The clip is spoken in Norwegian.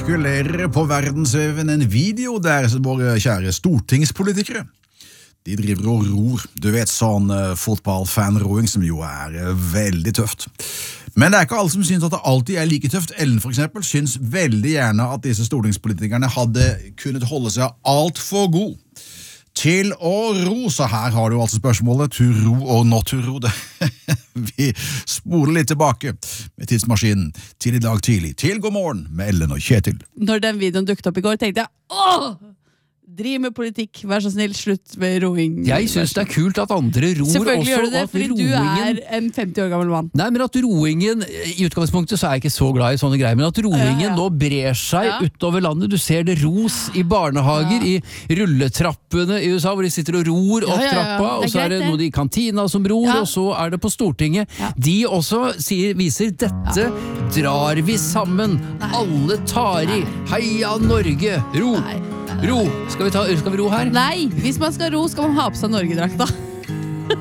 sirkulerer på verdensveven en video der våre kjære stortingspolitikere de driver og ror. Du vet, sånn fotballfanroing som jo veldig tøft. Men det ikke alle som synes at det alltid like tøft. Ellen for eksempel synes veldig gjerne at disse stortingspolitikerne hadde kunnet holde seg alt for god til å ro. Så her har du altså spørsmålet to ro og not to ro. Vi spoler litt tilbake med tidsmaskinen til i dag tidlig. Til god morgen med Ellen og Kjetil. Når den videoen dukket opp i går, tenkte jeg driv med politikk, vær så snill, slutt med roing. Jeg synes det kult at andre ror også. Selvfølgelig gjør du det, fordi du en 50 år gammel mann. Nei, men at roingen, i utgangspunktet så jeg ikke så glad i sånne greier, men at roingen nå brer seg utover landet. Du ser det ros i barnehager, i rulletrappene i USA, hvor de sitter og ror opp trappa, og så det noe i kantina som ror, og så det på Stortinget. De også viser, dette drar vi sammen. Alle tar i. Heia Norge! Ro! Ro! Skal vi ro her? Nei, hvis man skal ro, skal man ha på seg Norgedrakta.